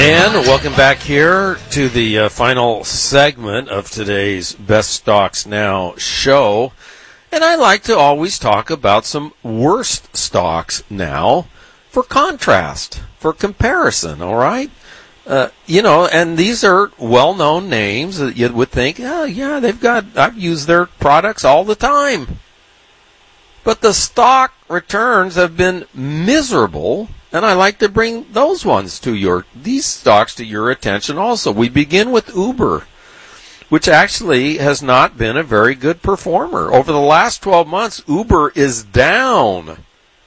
And welcome back here to the final segment of today's Best Stocks Now show. And I like to always talk about some worst stocks now for contrast, for comparison, all right? And these are well-known names that you would think, oh, yeah, I've used their products all the time. But the stock returns have been miserable, and I like to bring these stocks to your attention also. We begin with Uber, which actually has not been a very good performer. Over the last 12 months, Uber is down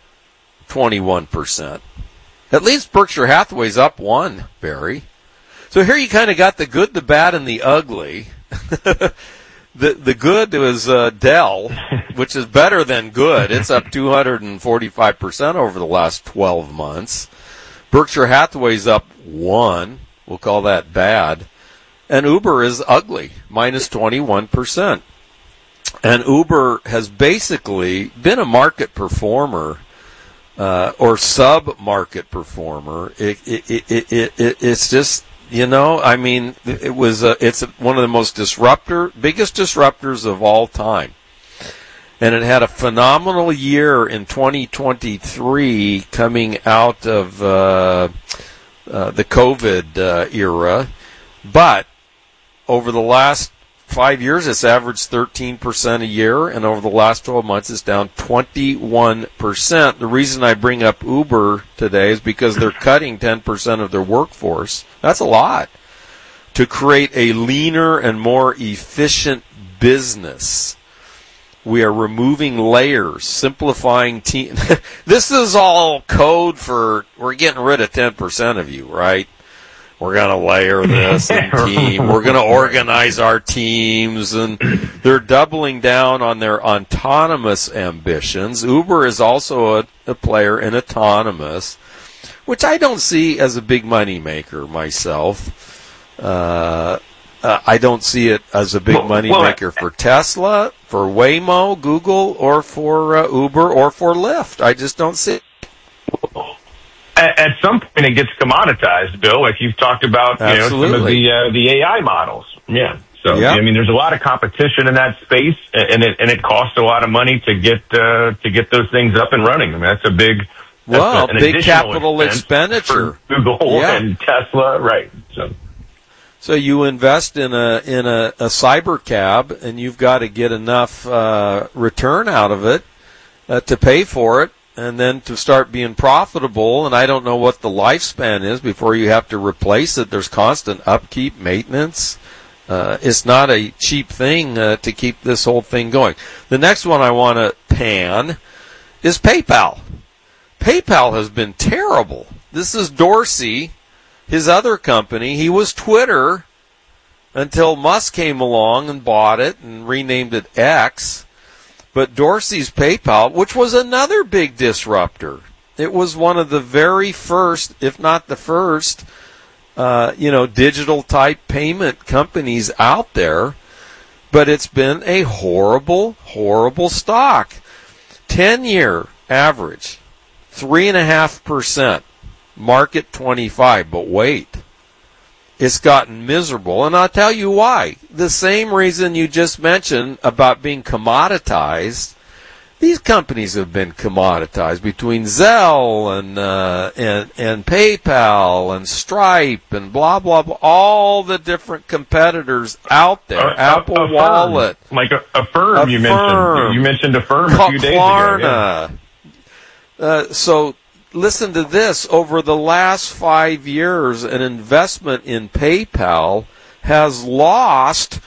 21%. At least Berkshire Hathaway's up 1, Barry. So here you kind of got the good, the bad, and the ugly. The good was Dell, which is better than good. It's up 245% over the last 12 months. Berkshire Hathaway's up 1. We'll call that bad. And Uber is ugly, minus 21%. And Uber has basically been a market performer, or sub-market performer. It's just, it's one of the biggest disruptors of all time. And it had a phenomenal year in 2023 coming out of the COVID era. But over the last 5 years, it's averaged 13% a year, and over the last 12 months, it's down 21%. The reason I bring up Uber today is because they're cutting 10% of their workforce. That's a lot. To create a leaner and more efficient business. We are removing layers, simplifying team. This is all code for we're getting rid of 10% of you, right? We're going to layer this and team. We're going to organize our teams. And they're doubling down on their autonomous ambitions. Uber is also a player in autonomous, which I don't see as a big money maker myself. I don't see it as a big money maker for Tesla, for Waymo, Google, or for Uber, or for Lyft. I just don't see it. At some point, it gets commoditized, Bill, like you've talked about, some of the AI models. Yeah. So, yep. I mean, there's a lot of competition in that space, and it costs a lot of money to get those things up and running. I mean, that's a big capital expenditure for Google and Tesla, right? So you invest in a cyber cab, and you've got to get enough return out of it to pay for it. And then to start being profitable, and I don't know what the lifespan is before you have to replace it. There's constant upkeep, maintenance. It's not a cheap thing to keep this whole thing going. The next one I want to pan is PayPal. PayPal has been terrible. This is Dorsey, his other company. He was Twitter until Musk came along and bought it and renamed it X. But Dorsey's PayPal, which was another big disruptor, it was one of the very first, if not the first, digital type payment companies out there. But it's been a horrible, horrible stock. 10-year average, 3.5%, market 25. But wait, it's gotten miserable, and I'll tell you why. The same reason you just mentioned about being commoditized. These companies have been commoditized between Zelle and PayPal and Stripe and blah blah blah. All the different competitors out there. Apple Wallet, like Affirm. You mentioned Affirm a few days ago. Yeah. So. Listen to this. Over the last 5 years, an investment in PayPal has lost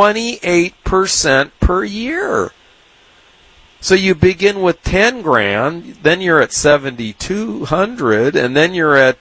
28% per year. So you begin with 10 grand, then you're at 7,200, and then you're at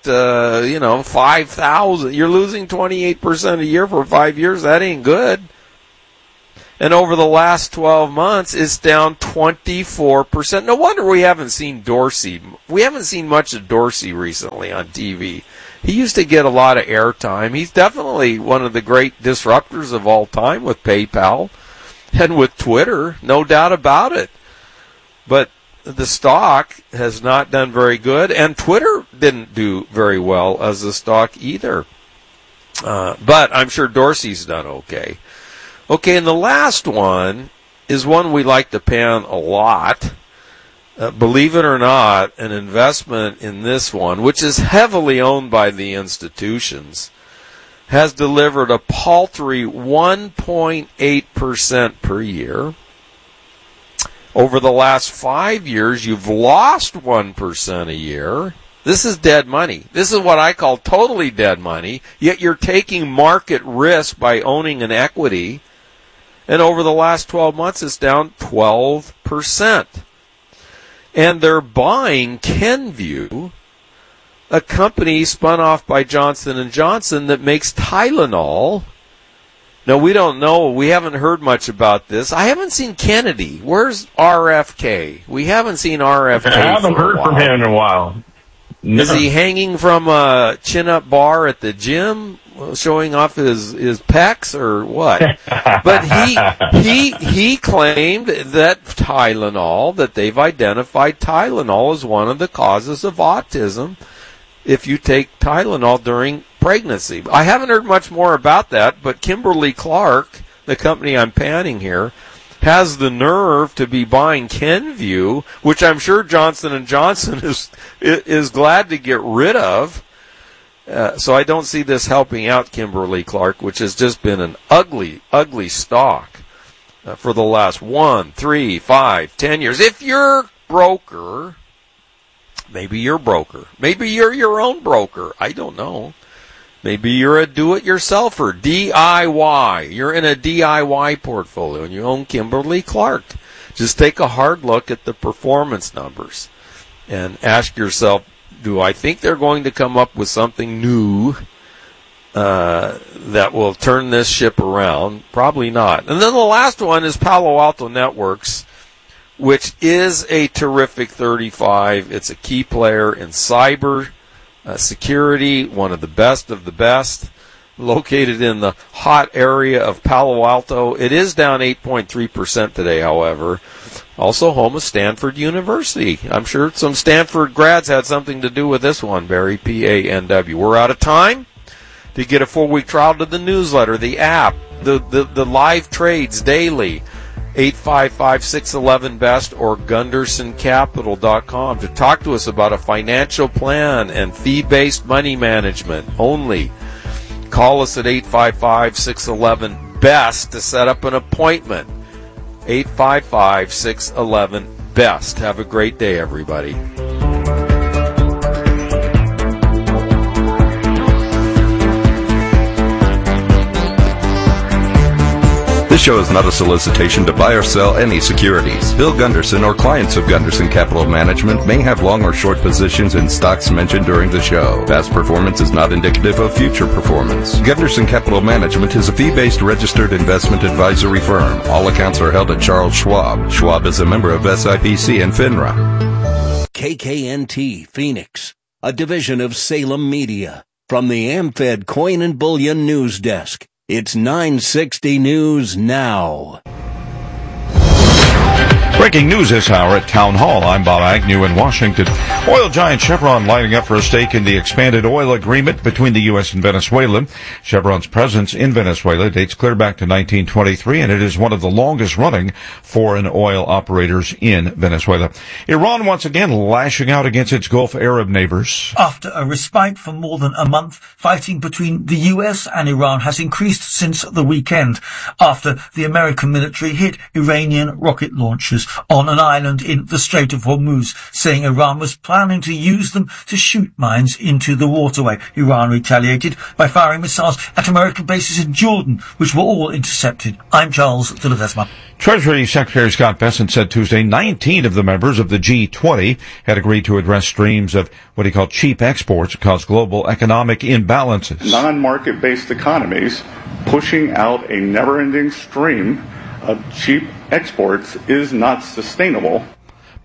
5,000. You're losing 28% a year for 5 years. That ain't good. And over the last 12 months, it's down 24%. No wonder we haven't seen Dorsey. We haven't seen much of Dorsey recently on TV. He used to get a lot of airtime. He's definitely one of the great disruptors of all time with PayPal and with Twitter, no doubt about it. But the stock has not done very good, and Twitter didn't do very well as a stock either. But I'm sure Dorsey's done okay. Okay, and the last one is one we like to pan a lot. Believe it or not, an investment in this one, which is heavily owned by the institutions, has delivered a paltry 1.8% per year. Over the last 5 years, you've lost 1% a year. This is dead money. This is what I call totally dead money, yet you're taking market risk by owning an equity, and over the last 12 months, it's down 12%. And they're buying Kenvue, a company spun off by Johnson & Johnson that makes Tylenol. Now, we don't know. We haven't heard much about this. I haven't seen Kennedy. Where's RFK? We haven't seen RFK. I haven't heard from him in a while. No. Is he hanging from a chin-up bar at the gym, showing off his pecs, or what? But he claimed that Tylenol, that they've identified Tylenol as one of the causes of autism if you take Tylenol during pregnancy. I haven't heard much more about that, but Kimberly-Clark, the company I'm panning here, has the nerve to be buying Kenvue, which I'm sure Johnson & Johnson is glad to get rid of. So I don't see this helping out Kimberly-Clark, which has just been an ugly, ugly stock for the last 1, 3, 5, 10 years. If you're a broker, maybe you're your own broker. I don't know. Maybe you're a do-it-yourselfer, DIY. You're in a DIY portfolio and you own Kimberly-Clark. Just take a hard look at the performance numbers and ask yourself, do I think they're going to come up with something new that will turn this ship around? Probably not. And then the last one is Palo Alto Networks, which is a terrific 35. It's a key player in cyber security, one of the best, located in the hot area of Palo Alto. It is down 8.3% today, however. Also home of Stanford University. I'm sure some Stanford grads had something to do with this one, Barry, P-A-N-W. We're out of time. To get a 4-week trial to the newsletter, the app, the live trades daily, 855-611-BEST or GundersonCapital.com to talk to us about a financial plan and fee-based money management only. Call us at 855-611-BEST to set up an appointment. 855-611-BEST. Have a great day, everybody. This show is not a solicitation to buy or sell any securities. Bill Gunderson or clients of Gunderson Capital Management may have long or short positions in stocks mentioned during the show. Past performance is not indicative of future performance. Gunderson Capital Management is a fee-based registered investment advisory firm. All accounts are held at Charles Schwab. Schwab is a member of SIPC and FINRA. KKNT Phoenix, a division of Salem Media. From the AmFed Coin and Bullion News Desk. It's 960 News Now. Breaking news this hour at Town Hall. I'm Bob Agnew in Washington. Oil giant Chevron lining up for a stake in the expanded oil agreement between the U.S. and Venezuela. Chevron's presence in Venezuela dates clear back to 1923, and it is one of the longest-running foreign oil operators in Venezuela. Iran once again lashing out against its Gulf Arab neighbors. After a respite for more than a month, fighting between the U.S. and Iran has increased since the weekend, after the American military hit Iranian rocket launchers on an island in the Strait of Hormuz, saying Iran was planning to use them to shoot mines into the waterway. Iran retaliated by firing missiles at American bases in Jordan, which were all intercepted. I'm Charles de Ledesma. Treasury Secretary Scott Bessent said Tuesday 19 of the members of the G20 had agreed to address streams of what he called cheap exports that cause global economic imbalances. Non-market-based economies pushing out a never-ending stream of cheap exports is not sustainable.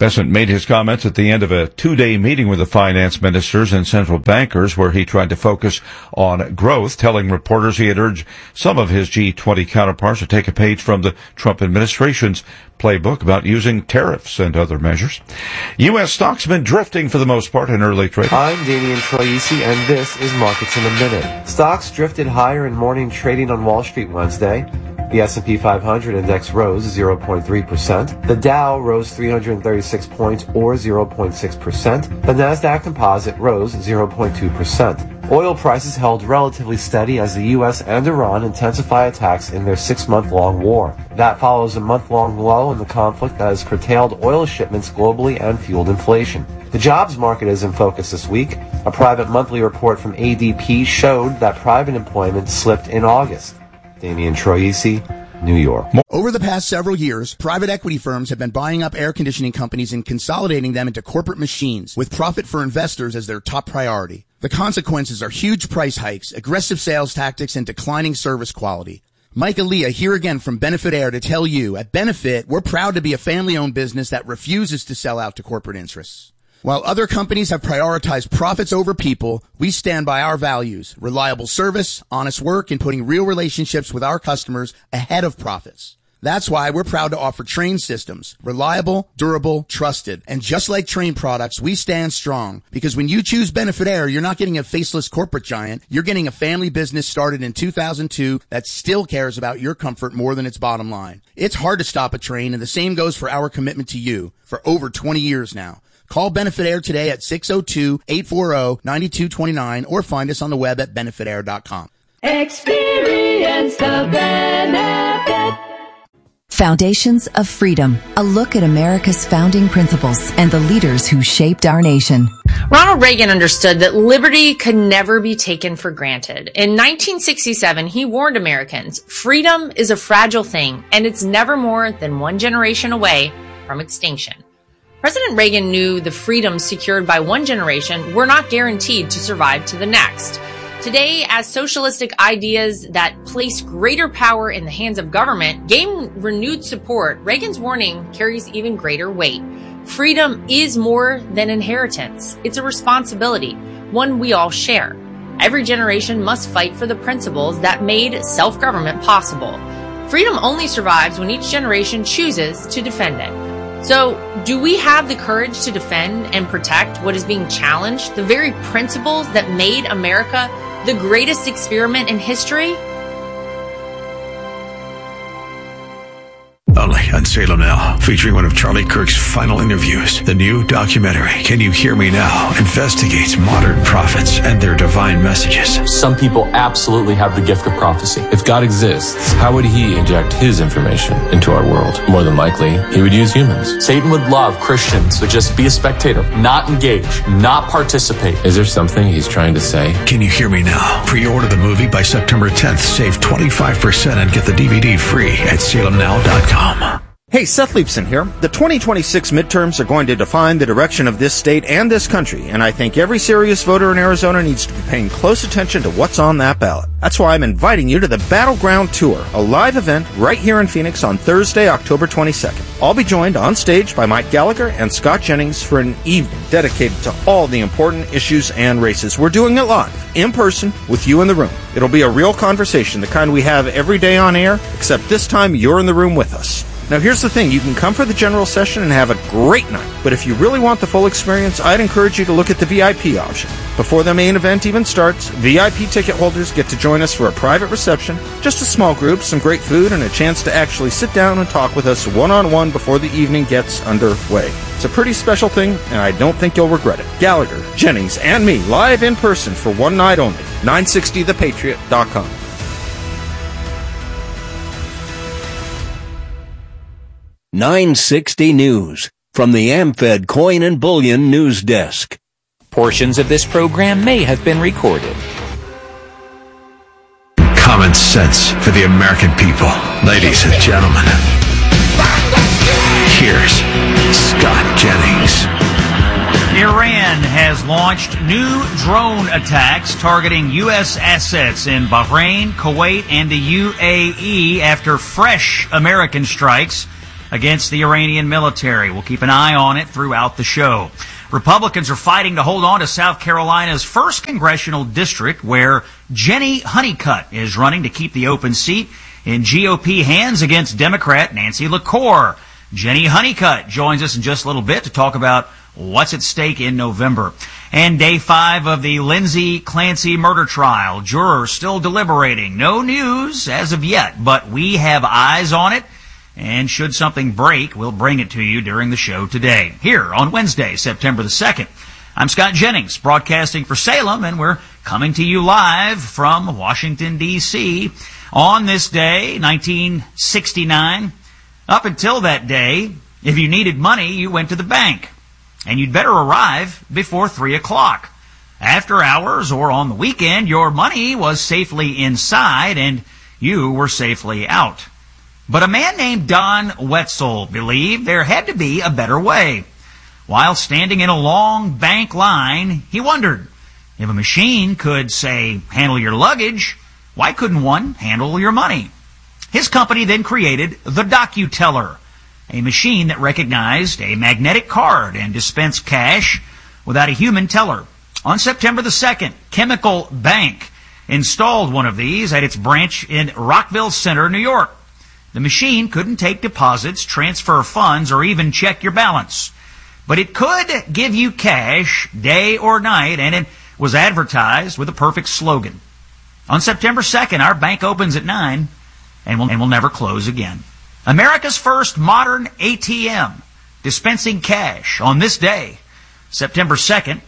Bessent made his comments at the end of a 2-day meeting with the finance ministers and central bankers where he tried to focus on growth, telling reporters he had urged some of his G20 counterparts to take a page from the Trump administration's playbook about using tariffs and other measures. U.S. stocks have been drifting for the most part in early trading. I'm Damian Troisi, and this is Markets in a Minute. Stocks drifted higher in morning trading on Wall Street Wednesday. The S&P 500 index rose 0.3%. The Dow rose 336 points, or 0.6%. The Nasdaq Composite rose 0.2%. Oil prices held relatively steady as the U.S. and Iran intensify attacks in their 6-month-long war. That follows a month-long lull in the conflict that has curtailed oil shipments globally and fueled inflation. The jobs market is in focus this week. A private monthly report from ADP showed that private employment slipped in August. Damian Troisi, New York. Over the past several years, private equity firms have been buying up air conditioning companies and consolidating them into corporate machines, with profit for investors as their top priority. The consequences are huge price hikes, aggressive sales tactics, and declining service quality. Mike Aaliyah here again from Benefit Air to tell you, at Benefit, we're proud to be a family-owned business that refuses to sell out to corporate interests. While other companies have prioritized profits over people, we stand by our values, reliable service, honest work, and putting real relationships with our customers ahead of profits. That's why we're proud to offer Trane systems, reliable, durable, trusted. And just like Trane products, we stand strong, because when you choose Benefit Air, you're not getting a faceless corporate giant. You're getting a family business started in 2002 that still cares about your comfort more than its bottom line. It's hard to stop a Trane, and the same goes for our commitment to you for over 20 years now. Call Benefit Air today at 602-840-9229 or find us on the web at benefitair.com. Experience the benefit. Foundations of Freedom, a look at America's founding principles and the leaders who shaped our nation. Ronald Reagan understood that liberty could never be taken for granted. In 1967, he warned Americans, freedom is a fragile thing, and it's never more than one generation away from extinction. President Reagan knew the freedoms secured by one generation were not guaranteed to survive to the next. Today, as socialistic ideas that place greater power in the hands of government gain renewed support, Reagan's warning carries even greater weight. Freedom is more than inheritance. It's a responsibility, one we all share. Every generation must fight for the principles that made self-government possible. Freedom only survives when each generation chooses to defend it. So, do we have the courage to defend and protect what is being challenged, the very principles that made America the greatest experiment in history? Only on Salem Now, featuring one of Charlie Kirk's final interviews. The new documentary, Can You Hear Me Now?, investigates modern prophets and their divine messages. Some people absolutely have the gift of prophecy. If God exists, how would he inject his information into our world? More than likely, he would use humans. Satan would love Christians to just be a spectator, not engage, not participate. Is there something he's trying to say? Can You Hear Me Now? Pre-order the movie by September 10th. Save 25% and get the DVD free at salemnow.com. Hey, Seth Leibson here. The 2026 midterms are going to define the direction of this state and this country, and I think every serious voter in Arizona needs to be paying close attention to what's on that ballot. That's why I'm inviting you to the Battleground Tour, a live event right here in Phoenix on Thursday, October 22nd. I'll be joined on stage by Mike Gallagher and Scott Jennings for an evening dedicated to all the important issues and races. We're doing it live, in person, with you in the room. It'll be a real conversation, the kind we have every day on air, except this time you're in the room with us. Now here's the thing, you can come for the general session and have a great night, but if you really want the full experience, I'd encourage you to look at the VIP option. Before the main event even starts, VIP ticket holders get to join us for a private reception, just a small group, some great food, and a chance to actually sit down and talk with us one-on-one before the evening gets underway. It's a pretty special thing, and I don't think you'll regret it. Gallagher, Jennings, and me, live in person for one night only. 960thepatriot.com. .960 News from the AmFed Coin and Bullion News Desk. Portions of this program may have been recorded. Common sense for the American people. Ladies and gentlemen, here's Scott Jennings. Iran has launched new drone attacks targeting U.S. assets in Bahrain, Kuwait, and the UAE after fresh American strikes. against the Iranian military. We'll keep an eye on it throughout the show. Republicans are fighting to hold on to South Carolina's 1st congressional district, where Jenny Honeycutt is running to keep the open seat in GOP hands against Democrat Nancy LaCour. Jenny Honeycutt joins us in just a little bit to talk about what's at stake in November. And day 5 of the Lindsay Clancy murder trial. Jurors still deliberating. No news as of yet, but we have eyes on it. And should something break, we'll bring it to you during the show today, here on Wednesday, September the 2nd. I'm Scott Jennings, broadcasting for Salem, and we're coming to you live from Washington, D.C. on this day, 1969. Up until that day, if you needed money, you went to the bank, and you'd better arrive before 3 o'clock. After hours or on the weekend, your money was safely inside, and you were safely out. But a man named Don Wetzel believed there had to be a better way. While standing in a long bank line, he wondered, if a machine could, say, handle your luggage, why couldn't one handle your money? His company then created the DocuTeller, a machine that recognized a magnetic card and dispensed cash without a human teller. On September the 2nd, Chemical Bank installed one of these at its branch in Rockville Center, New York. The machine couldn't take deposits, transfer funds, or even check your balance. But it could give you cash day or night, and it was advertised with a perfect slogan. On September 2nd, our bank opens at 9 and will never close again. America's first modern ATM, dispensing cash on this day, September 2nd,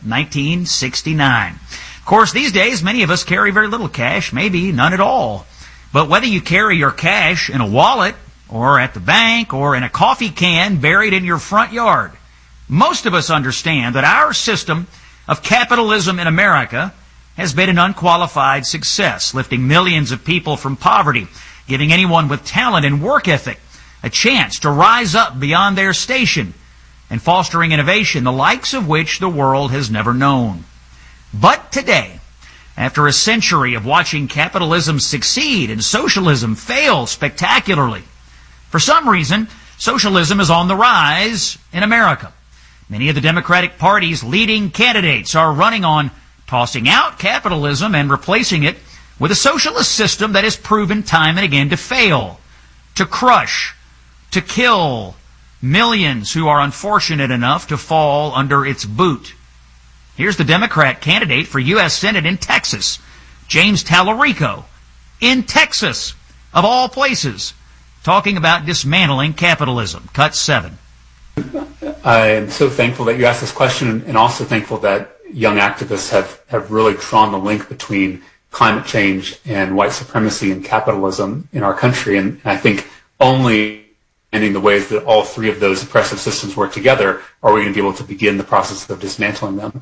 1969. Of course, these days, many of us carry very little cash, maybe none at all. But whether you carry your cash in a wallet or at the bank or in a coffee can buried in your front yard, most of us understand that our system of capitalism in America has been an unqualified success, lifting millions of people from poverty, giving anyone with talent and work ethic a chance to rise up beyond their station, and fostering innovation, the likes of which the world has never known. But today, after a century of watching capitalism succeed and socialism fail spectacularly, for some reason, socialism is on the rise in America. Many of the Democratic Party's leading candidates are running on tossing out capitalism and replacing it with a socialist system that has proven time and again to fail, to crush, to kill millions who are unfortunate enough to fall under its boot. Here's the Democrat candidate for U.S. Senate in Texas, James Tallarico, in Texas, of all places, talking about dismantling capitalism. Cut 7. I am so thankful that you asked this question, and also thankful that young activists have really drawn the link between climate change and white supremacy and capitalism in our country. And I think only in the ways that all three of those oppressive systems work together are we going to be able to begin the process of dismantling them.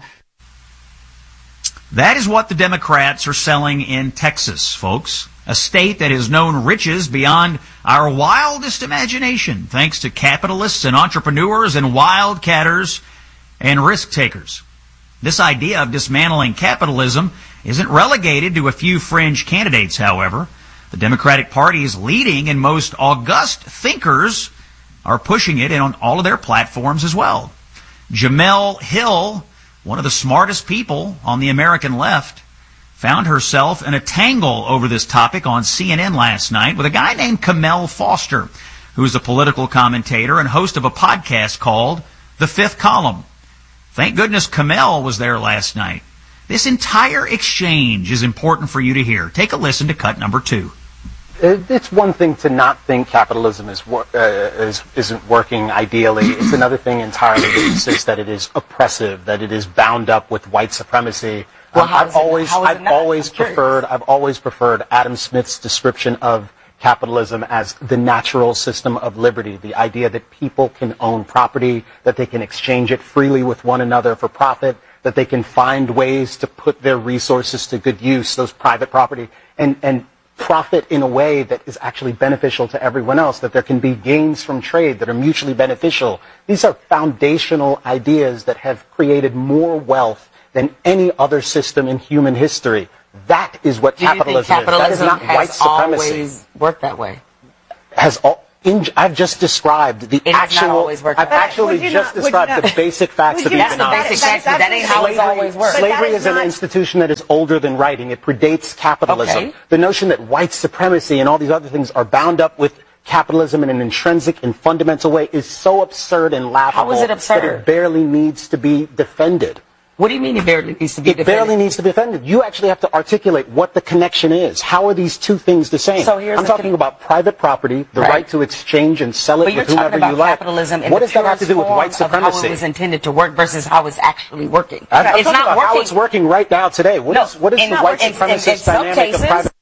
That is what the Democrats are selling in Texas, folks. A state that has known riches beyond our wildest imagination, thanks to capitalists and entrepreneurs and wildcatters and risk takers. This idea of dismantling capitalism isn't relegated to a few fringe candidates, however. The Democratic Party's leading and most august thinkers are pushing it on all of their platforms as well. Jemele Hill, one of the smartest people on the American left, found herself in a tangle over this topic on CNN last night with a guy named Kamel Foster, who's a political commentator and host of a podcast called The Fifth Column. Thank goodness Kamel was there last night. This entire exchange is important for you to hear. Take a listen to cut number 2. It's one thing to not think capitalism isn't working ideally. It's another thing entirely to insist that it is oppressive, that it is bound up with white supremacy. Well, I've always preferred Adam Smith's description of capitalism as the natural system of liberty, the idea that people can own property, that they can exchange it freely with one another for profit, that they can find ways to put their resources to good use, those private property, and profit in a way that is actually beneficial to everyone else, that there can be gains from trade that are mutually beneficial. These are foundational ideas that have created more wealth than any other system in human history. That is what capitalism is. That is not white supremacy. Always worked that way? I've just described the actual. I've actually just described the basic facts of economics. The basic facts, but that ain't how it's always worked. Slavery is an institution that is older than writing. It predates capitalism. Okay. The notion that white supremacy and all these other things are bound up with capitalism in an intrinsic and fundamental way is so absurd and laughable. How is it absurd? That it barely needs to be defended. What do you mean it barely needs to be defended? It barely needs to be defended. You actually have to articulate what the connection is. How are these two things the same? So here's I'm talking about private property, the right to exchange and sell it with whomever you like. Capitalism What does that have to do with white supremacy? How it was intended to work versus how it's actually working. I'm it's talking not about working. how it's working right now today. What is the white supremacist dynamic of private?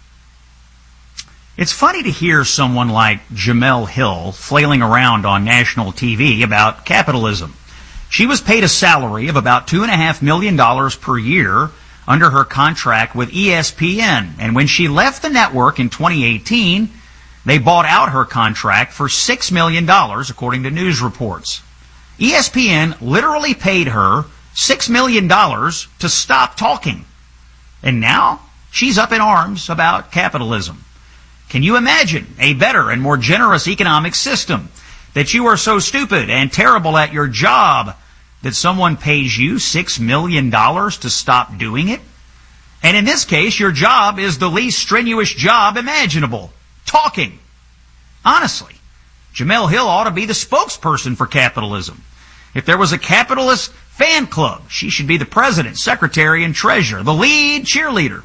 It's funny to hear someone like Jemele Hill flailing around on national TV about capitalism. She was paid a salary of about $2.5 million per year under her contract with ESPN. And when she left the network in 2018, they bought out her contract for $6 million, according to news reports. ESPN literally paid her $6 million to stop talking. And now she's up in arms about capitalism. Can you imagine a better and more generous economic system? That you are so stupid and terrible at your job that someone pays you $6 million to stop doing it? And in this case, your job is the least strenuous job imaginable. Talking. Honestly, Jemele Hill ought to be the spokesperson for capitalism. If there was a capitalist fan club, she should be the president, secretary, and treasurer, the lead cheerleader.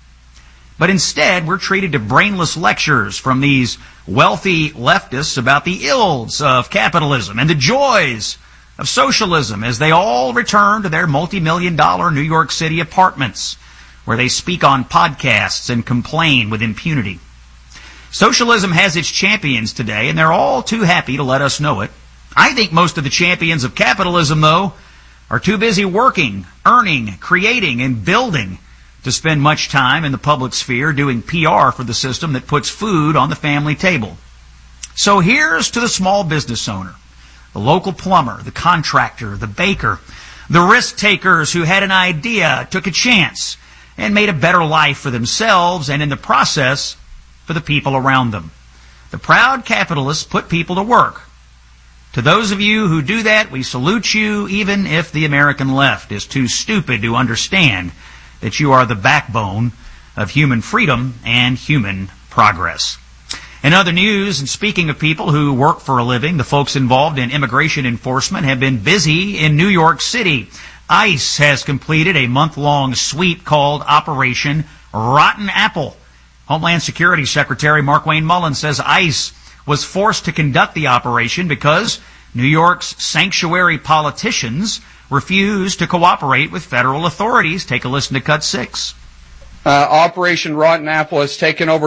But instead, we're treated to brainless lectures from these wealthy leftists about the ills of capitalism and the joys of socialism as they all return to their multi-million-dollar New York City apartments where they speak on podcasts and complain with impunity. Socialism has its champions today, and they're all too happy to let us know it. I think most of the champions of capitalism, though, are too busy working, earning, creating, and building to spend much time in the public sphere doing PR for the system that puts food on the family table. So here's to the small business owner, the local plumber, the contractor, the baker, the risk takers who had an idea, took a chance, and made a better life for themselves and in the process for the people around them. The proud capitalists put people to work. To those of you who do that, we salute you, even if the American left is too stupid to understand that you are the backbone of human freedom and human progress. In other news, and speaking of people who work for a living, the folks involved in immigration enforcement have been busy in New York City. ICE has completed a month-long sweep called Operation Rotten Apple. Homeland Security Secretary Markwayne Mullin says ICE was forced to conduct the operation because New York's sanctuary politicians refused to cooperate with federal authorities. Take a listen to Cut 6. Operation Rotten Apple has taken over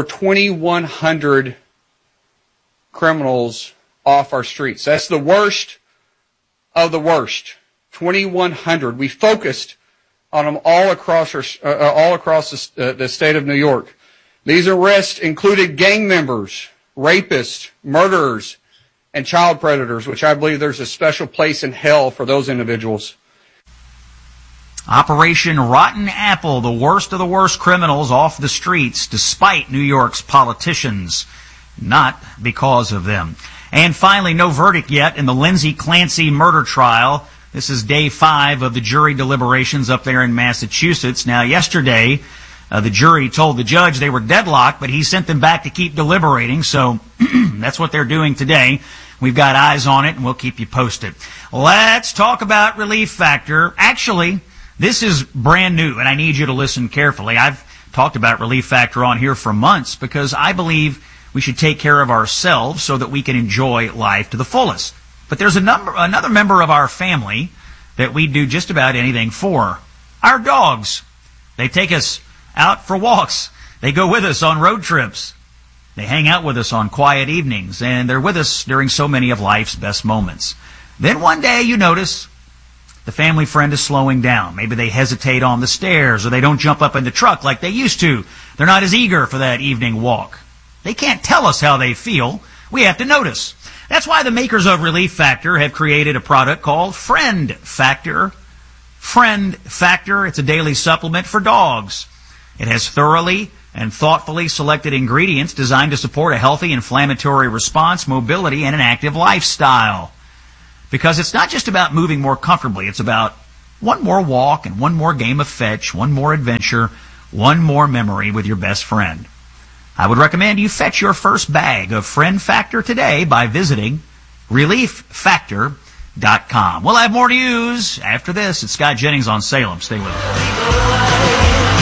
2,100 criminals off our streets. That's the worst of the worst. 2,100. We focused on them all across the state of New York. These arrests included gang members, rapists, murderers, and child predators, which I believe there's a special place in hell for those individuals. Operation Rotten Apple, the worst of the worst criminals off the streets, despite New York's politicians, not because of them. And finally, no verdict yet in the Lindsay Clancy murder trial. This is day 5 of the jury deliberations up there in Massachusetts. Now, yesterday, the jury told the judge they were deadlocked, but he sent them back to keep deliberating, so that's what they're doing today. We've got eyes on it, and we'll keep you posted. Let's talk about Relief Factor. Actually, this is brand new, and I need you to listen carefully. I've talked about Relief Factor on here for months because I believe we should take care of ourselves so that we can enjoy life to the fullest. But there's another member of our family that we do just about anything for. Our dogs. They take us out for walks. They go with us on road trips. They hang out with us on quiet evenings, and they're with us during so many of life's best moments. Then one day you notice the family friend is slowing down. Maybe they hesitate on the stairs, or they don't jump up in the truck like they used to. They're not as eager for that evening walk. They can't tell us how they feel. We have to notice. That's why the makers of Relief Factor have created a product called Friend Factor. Friend Factor, it's a daily supplement for dogs. It has thoroughly and thoughtfully selected ingredients designed to support a healthy inflammatory response, mobility, and an active lifestyle. Because it's not just about moving more comfortably, it's about one more walk and one more game of fetch, one more adventure, one more memory with your best friend. I would recommend you fetch your first bag of Friend Factor today by visiting ReliefFactor.com. We'll have more news after this. It's Scott Jennings on Salem. Stay with us.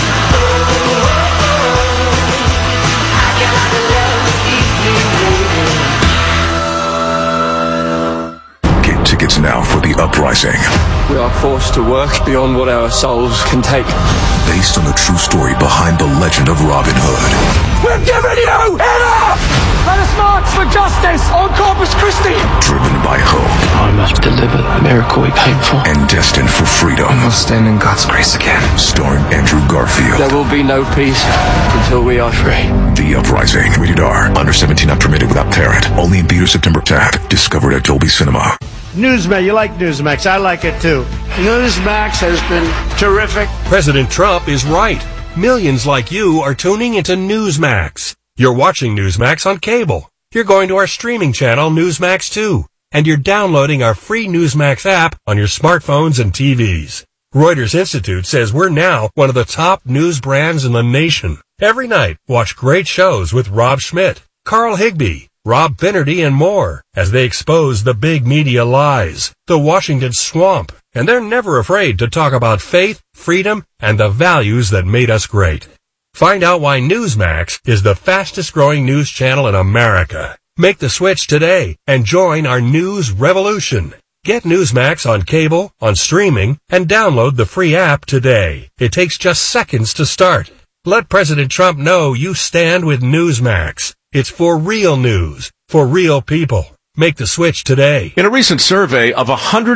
Get tickets now for The Uprising. We are forced to work beyond what our souls can take. Based on the true story behind the legend of Robin Hood. We're giving you enough! Let us march for justice on Corpus Christi! Driven by hope. I must deliver the miracle we paid for. And destined for freedom. I must stand in God's grace again. Starring Andrew Garfield. There will be no peace until we are free. The Uprising. Rated R. Under 17 not permitted without parent. Only in theaters September 10th. Discovered at Dolby Cinema. Newsmax, you like Newsmax. I like it too. Newsmax has been terrific. President Trump is right. Millions like you are tuning into Newsmax. You're watching Newsmax on cable. You're going to our streaming channel, Newsmax 2. And you're downloading our free Newsmax app on your smartphones and TVs. Reuters Institute says we're now one of the top news brands in the nation. Every night, watch great shows with Rob Schmidt, Carl Higbie, Rob Finnerty, and more as they expose the big media lies, the Washington swamp, and they're never afraid to talk about faith, freedom, and the values that made us great. Find out why Newsmax is the fastest growing news channel in America. Make the switch today and join our news revolution. Get Newsmax on cable, on streaming, and download the free app today. It takes just seconds to start. Let President Trump know you stand with Newsmax. It's for real news, for real people. Make the switch today. In a recent survey of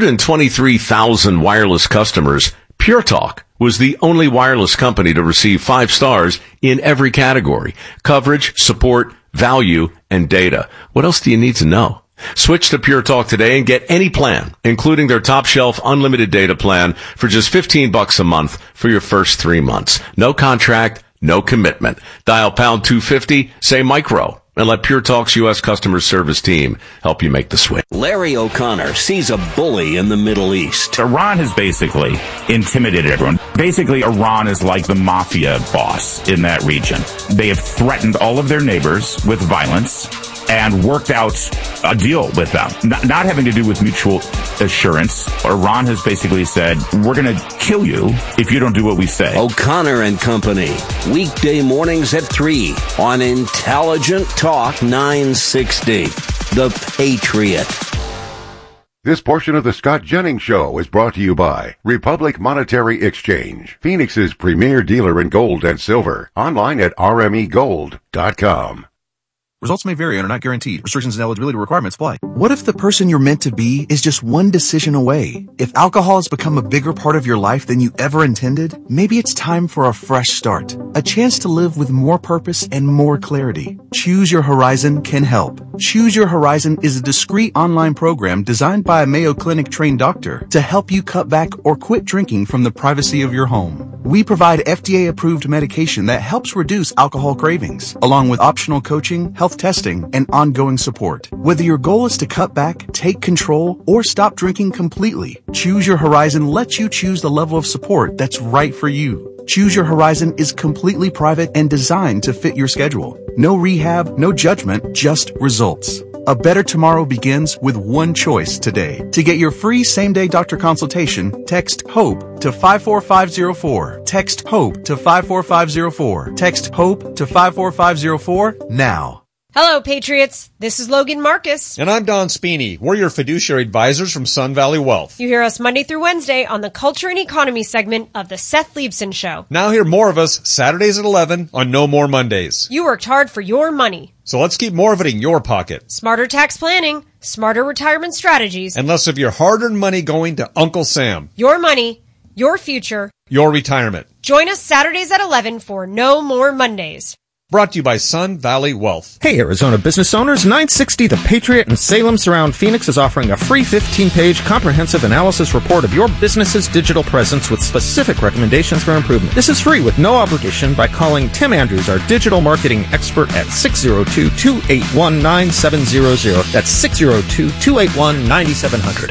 123,000 wireless customers, Pure Talk was the only wireless company to receive 5 stars in every category: coverage, support, value, and data. What else do you need to know? Switch to Pure Talk today and get any plan, including their top shelf unlimited data plan for just $15 a month for your first 3 months. No contract, no commitment. Dial pound 250, say micro, and let Pure Talk's U.S. customer service team help you make the switch. Larry O'Connor sees a bully in the Middle East. Iran has basically intimidated everyone. Basically, Iran is like the mafia boss in that region. They have threatened all of their neighbors with violence and worked out a deal with them, not having to do with mutual assurance. Iran has basically said, we're going to kill you if you don't do what we say. O'Connor and Company, weekday mornings at 3 on Intelligent Talk 960. The Patriot. This portion of the Scott Jennings Show is brought to you by Republic Monetary Exchange, Phoenix's premier dealer in gold and silver. Online at rmegold.com. Results may vary and are not guaranteed. Restrictions and eligibility requirements apply. What if the person you're meant to be is just one decision away? If alcohol has become a bigger part of your life than you ever intended, maybe it's time for a fresh start. A chance to live with more purpose and more clarity. Choose Your Horizon can help. Choose Your Horizon is a discreet online program designed by a Mayo Clinic trained doctor to help you cut back or quit drinking from the privacy of your home. We provide FDA-approved medication that helps reduce alcohol cravings, along with optional coaching, health testing, and ongoing support. Whether your goal is to cut back, take control, or stop drinking completely, Choose Your Horizon lets you choose the level of support that's right for you. Choose Your Horizon is completely private and designed to fit your schedule. No rehab, no judgment, just results. A better tomorrow begins with one choice today. To get your free same-day doctor consultation, text HOPE to 54504. Text HOPE to 54504. Text HOPE to 54504 now. Hello, Patriots. This is Logan Marcus. And I'm Don Spini. We're your fiduciary advisors from Sun Valley Wealth. You hear us Monday through Wednesday on the Culture and Economy segment of The Seth Leibson Show. Now hear more of us Saturdays at 11 on No More Mondays. You worked hard for your money. So let's keep more of it in your pocket. Smarter tax planning, smarter retirement strategies, and less of your hard-earned money going to Uncle Sam. Your money, your future, your retirement. Join us Saturdays at 11 for No More Mondays. Brought to you by Sun Valley Wealth. Hey, Arizona business owners, 960 The Patriot in Salem Surround Phoenix is offering a free 15-page comprehensive analysis report of your business's digital presence with specific recommendations for improvement. This is free with no obligation by calling Tim Andrews, our digital marketing expert, at 602-281-9700. That's 602-281-9700.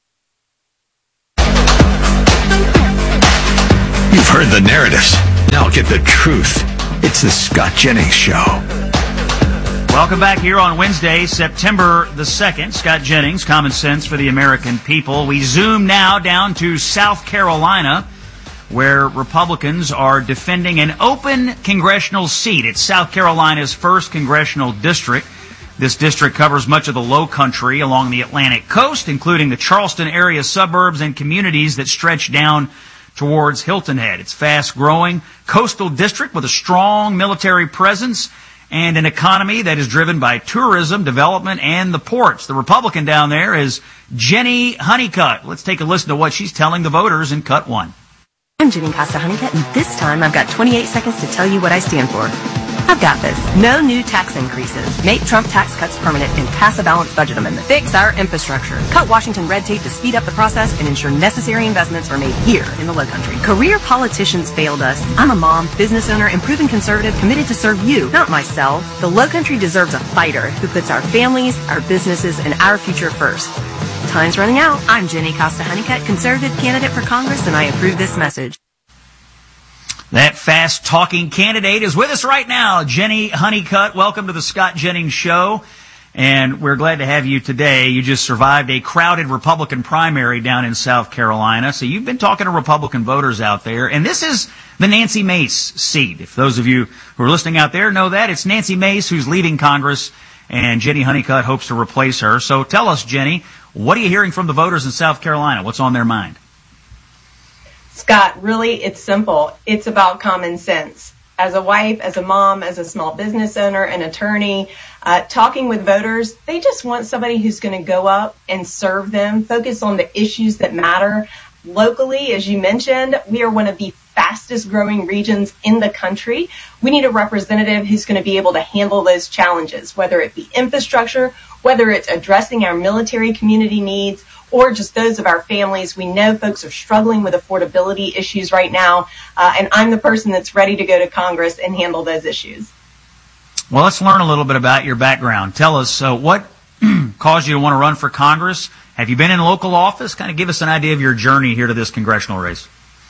You've heard the narratives. Now get the truth. It's the Scott Jennings Show. Welcome back here on Wednesday, September the 2nd. Scott Jennings, Common Sense for the American People. We zoom now down to South Carolina, where Republicans are defending an open congressional seat. It's South Carolina's 1st congressional district. This district covers much of the Low Country along the Atlantic coast, including the Charleston area suburbs and communities that stretch down towards Hilton Head. It's fast-growing coastal district with a strong military presence and an economy that is driven by tourism, development, and the ports. The Republican down there is Jenny Honeycutt. Let's take a listen to what she's telling the voters in Cut 1. I'm Jenny Costa Honeycutt, and this time I've got 28 seconds to tell you what I stand for. I've got this. No new tax increases. Make Trump tax cuts permanent and pass a balanced budget amendment. Fix our infrastructure. Cut Washington red tape to speed up the process and ensure necessary investments are made here in the Low Country. Career politicians failed us. I'm a mom, business owner, and proven conservative committed to serve you, not myself. The Low Country deserves a fighter who puts our families, our businesses, and our future first. Time's running out. I'm Jenny Costa Honeycutt, conservative candidate for Congress, and I approve this message. That fast-talking candidate is with us right now, Jenny Honeycutt. Welcome to the Scott Jennings Show, and we're glad to have you today. You just survived a crowded Republican primary down in South Carolina, so you've been talking to Republican voters out there, and this is the Nancy Mace seat. If those of you who are listening out there know that, it's Nancy Mace who's leaving Congress, and Jenny Honeycutt hopes to replace her. So tell us, Jenny, what are you hearing from the voters in South Carolina? What's on their mind? Scott, really, it's simple. It's about common sense. As a wife, as a mom, as a small business owner, an attorney, talking with voters, they just want somebody who's going to go up and serve them, focus on the issues that matter. Locally, as you mentioned, we are one of the fastest growing regions in the country. We need a representative who's going to be able to handle those challenges, whether it be infrastructure, whether it's addressing our military community needs, or just those of our families. We know folks are struggling with affordability issues right now, and I'm the person that's ready to go to Congress and handle those issues. Well, let's learn a little bit about your background. Tell us what caused you to want to run for Congress. Have you been in local office? Kind of give us an idea of your journey here to this congressional race.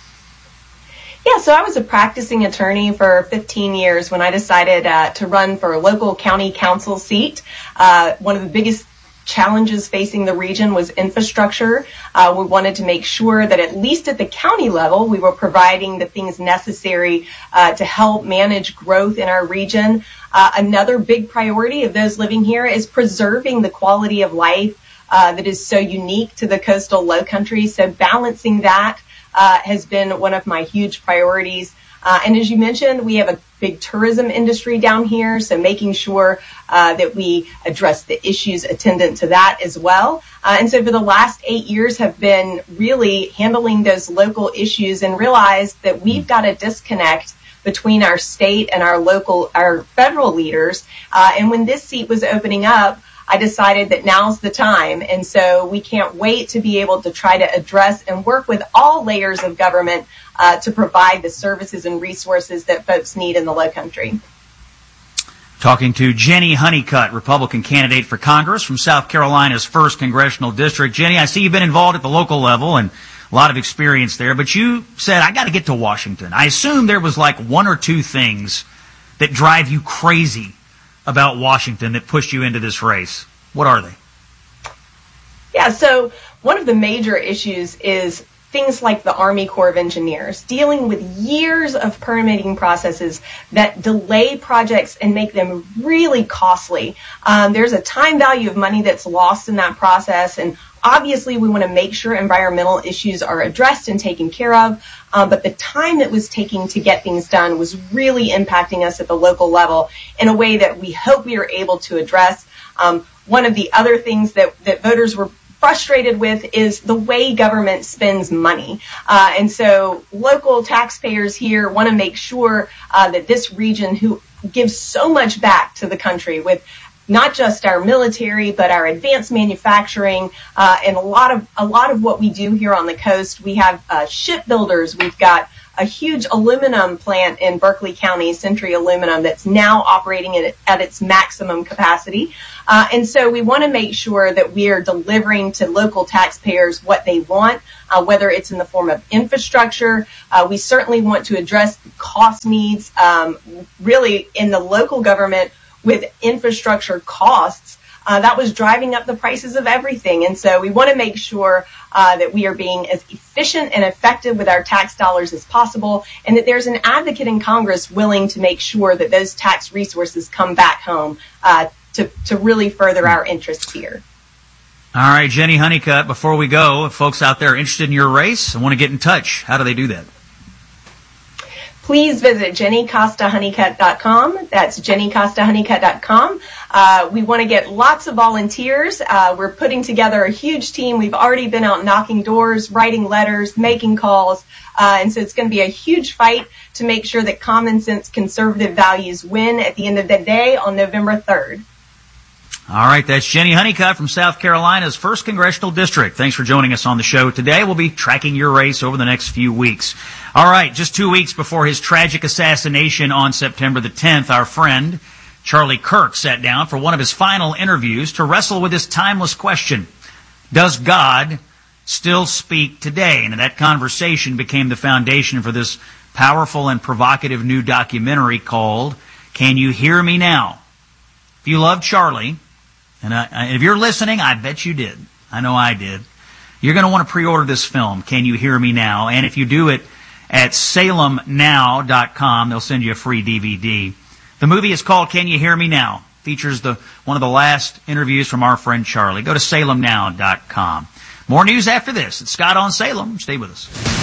Yeah, so I was a practicing attorney for 15 years when I decided to run for a local county council seat. One of the biggest challenges facing the region was infrastructure. We wanted to make sure that at least at the county level, we were providing the things necessary to help manage growth in our region. Another big priority of those living here is preserving the quality of life that is so unique to the coastal Low Country. So balancing that has been one of my huge priorities. And as you mentioned, we have a big tourism industry down here, so making sure that we address the issues attendant to that as well. And so for the last 8 years have been really handling those local issues and realized that we've got a disconnect between our state and our federal leaders. And when this seat was opening up, I decided that now's the time. And so we can't wait to be able to try to address and work with all layers of government to provide the services and resources that folks need in the Low Country. Talking to Jenny Honeycutt, Republican candidate for Congress from South Carolina's 1st Congressional District. Jenny, I see you've been involved at the local level and a lot of experience there, but you said, I got to get to Washington. I assume there was like one or two things that drive you crazy about Washington that pushed you into this race. What are they? Yeah, so one of the major issues is things like the Army Corps of Engineers, dealing with years of permitting processes that delay projects and make them really costly. There's a time value of money that's lost in that process, and obviously we want to make sure environmental issues are addressed and taken care of, but the time that was taking to get things done was really impacting us at the local level in a way that we hope we are able to address. One of the other things that voters were frustrated with is the way government spends money. And so local taxpayers here want to make sure that this region, who give so much back to the country with not just our military, but our advanced manufacturing, and a lot of what we do here on the coast. We have shipbuilders. We've got a huge aluminum plant in Berkeley County, Century Aluminum, that's now operating at its maximum capacity. And so we want to make sure that we are delivering to local taxpayers what they want, whether it's in the form of infrastructure. We certainly want to address cost needs, really in the local government with infrastructure costs. That was driving up the prices of everything. And so we want to make sure that we are being as efficient and effective with our tax dollars as possible, and that there's an advocate in Congress willing to make sure that those tax resources come back home to really further our interests here. All right, Jenny Honeycutt, before we go, if folks out there are interested in your race and want to get in touch, how do they do that? Please visit JennyCostaHoneycutt.com. That's JennyCostaHoneycutt.com. We want to get lots of volunteers. We're putting together a huge team. We've already been out knocking doors, writing letters, making calls. And so it's going to be a huge fight to make sure that common sense conservative values win at the end of the day on November 3rd. All right, that's Jenny Honeycutt from South Carolina's 1st Congressional District. Thanks for joining us on the show today. We'll be tracking your race over the next few weeks. All right, just 2 weeks before his tragic assassination on September the 10th, our friend Charlie Kirk sat down for one of his final interviews to wrestle with this timeless question: does God still speak today? And that conversation became the foundation for this powerful and provocative new documentary called Can You Hear Me Now? If you love Charlie, and if you're listening, I bet you did. I know I did. You're going to want to pre-order this film, Can You Hear Me Now? And if you do it at salemnow.com, they'll send you a free DVD. The movie is called Can You Hear Me Now? Features one of the last interviews from our friend Charlie. Go to salemnow.com. More news after this. It's Scott on Salem. Stay with us.